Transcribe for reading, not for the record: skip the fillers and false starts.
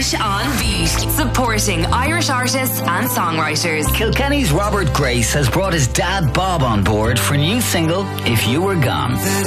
Irish on Beat, supporting Irish artists and songwriters. Kilkenny's Robert Grace has brought his dad Bob on board for new single If You Were Gone.